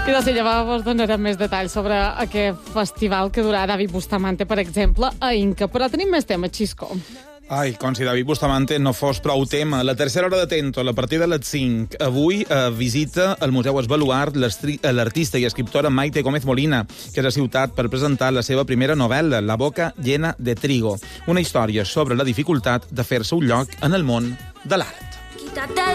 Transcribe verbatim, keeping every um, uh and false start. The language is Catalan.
I de seguida vos donarem més detalls sobre aquest festival que durarà David Bustamante, per exemple, a Inca. Però tenim més temes, Xisco. Ai, com si David Bustamante no fos prou tema. La tercera hora de Tento, a partir de les cinc. Avui eh, visita al Museu Esbaluart l'artista i escriptora Maite Gómez Molina, que és a Ciutat per presentar la seva primera novel·la, La boca llena de trigo. Una història sobre la dificultat de fer-se un lloc en el món de l'art.